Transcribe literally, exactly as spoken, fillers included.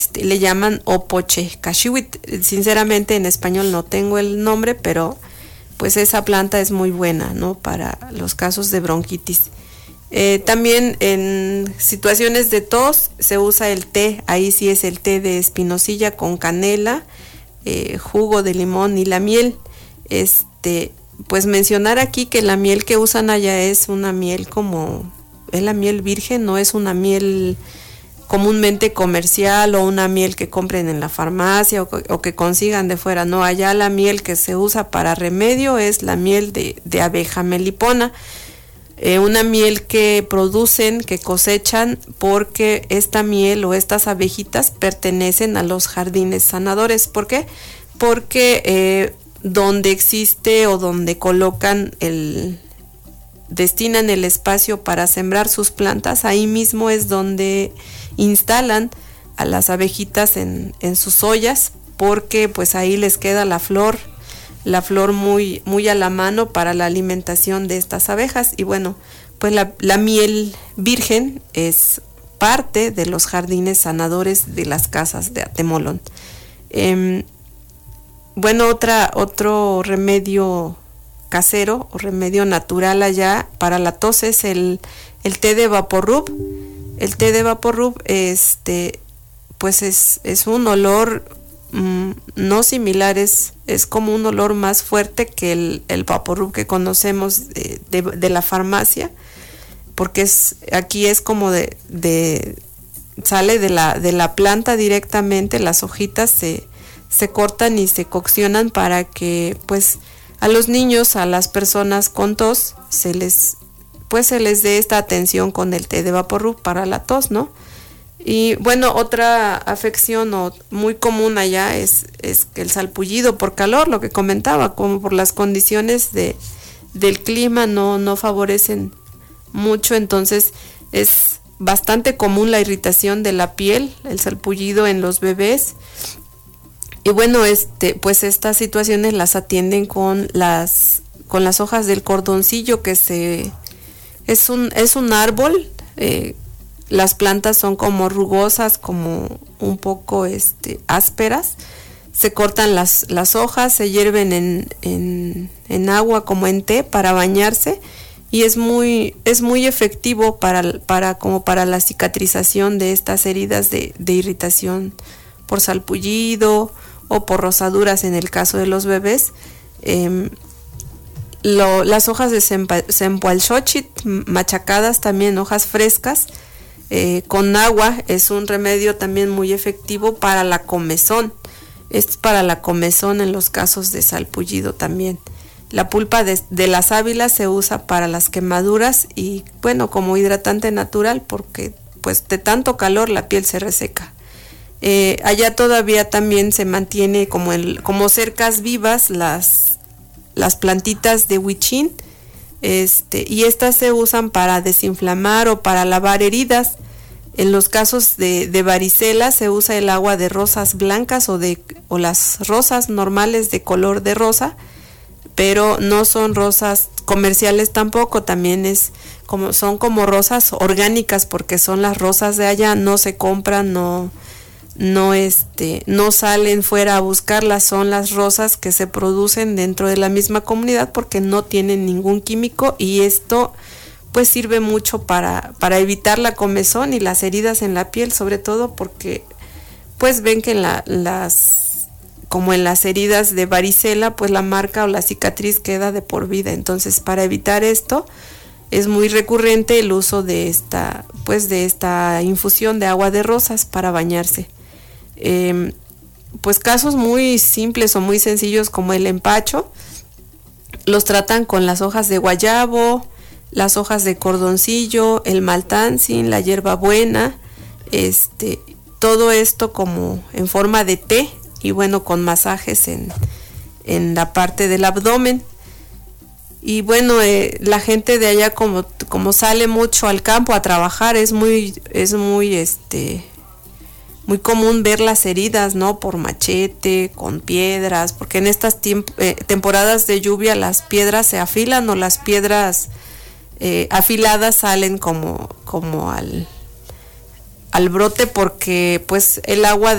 este, le llaman opoche kashiwit. Sinceramente en español no tengo el nombre, pero pues esa planta es muy buena, ¿no?, para los casos de bronquitis. Eh, también en situaciones de tos se usa el té, ahí sí es el té de espinosilla con canela, eh, jugo de limón y la miel. Este, pues mencionar aquí que la miel que usan allá es una miel como, es la miel virgen, no es una miel comúnmente comercial o una miel que compren en la farmacia o, o que consigan de fuera, no, allá la miel que se usa para remedio es la miel de, de abeja melipona. Eh, una miel que producen, que cosechan, porque esta miel o estas abejitas pertenecen a los jardines sanadores. ¿Por qué? Porque eh, donde existe o donde colocan el, destinan el espacio para sembrar sus plantas, ahí mismo es donde instalan a las abejitas en, en sus ollas, porque pues ahí les queda la flor, la flor muy, muy a la mano para la alimentación de estas abejas. Y bueno, pues la, la miel virgen es parte de los jardines sanadores de las casas de Atemolón. Eh, bueno, otra, otro remedio casero o remedio natural allá para la tos es el, el té de vaporrub. El té de vaporrub, este, pues es, es un olor mmm, no similar, es, es como un olor más fuerte que el, el vaporrub que conocemos de, de, de la farmacia, porque es, aquí es como de, de sale de la, de la planta directamente, las hojitas se, se cortan y se coccionan para que pues a los niños, a las personas con tos, se les pues se les dé esta atención con el té de vaporrub para la tos, ¿no? Y bueno, otra afección o muy común allá es, es el salpullido por calor, lo que comentaba, como por las condiciones de, del clima no, no favorecen mucho, entonces es bastante común la irritación de la piel, el salpullido en los bebés. Y bueno, este, pues estas situaciones las atienden con las, con las hojas del cordoncillo, que se es un, es un árbol, eh, las plantas son como rugosas, como un poco este, ásperas, se cortan las, las hojas, se hierven en, en, en agua como en té para bañarse, y es muy, es muy efectivo para, para, como para la cicatrización de estas heridas de, de irritación por salpullido o por rosaduras en el caso de los bebés. Eh, lo, las hojas de Sempoalxochitl machacadas, también hojas frescas, eh, con agua, es un remedio también muy efectivo para la comezón. Es para la comezón en los casos de salpullido también. La pulpa de, de la sábila se usa para las quemaduras y bueno, como hidratante natural, porque pues de tanto calor la piel se reseca. Eh, allá todavía también se mantiene como, el, como cercas vivas las, las plantitas de huichín, este, y estas se usan para desinflamar o para lavar heridas. En los casos de, de varicela se usa el agua de rosas blancas o, de, o las rosas normales de color de rosa, pero no son rosas comerciales tampoco, también es como, son como rosas orgánicas, porque son las rosas de allá, no se compran, no, no, este, no salen fuera a buscarlas, son las rosas que se producen dentro de la misma comunidad porque no tienen ningún químico, y esto pues sirve mucho para, para evitar la comezón y las heridas en la piel, sobre todo porque pues ven que en la, las, como en las heridas de varicela, pues la marca o la cicatriz queda de por vida. Entonces, para evitar esto es muy recurrente el uso de esta, pues de esta infusión de agua de rosas para bañarse. Eh, pues casos muy simples o muy sencillos como el empacho los tratan con las hojas de guayabo, las hojas de cordoncillo, el maltansin, la hierbabuena, este, todo esto como en forma de té, y bueno, con masajes en, en la parte del abdomen. Y bueno, eh, la gente de allá como, como sale mucho al campo a trabajar, es muy, es muy, este, muy común ver las heridas, ¿no? Por machete, con piedras, porque en estas tiemp- eh, temporadas de lluvia las piedras se afilan, o las piedras eh, afiladas salen como, como al, al brote, porque pues el agua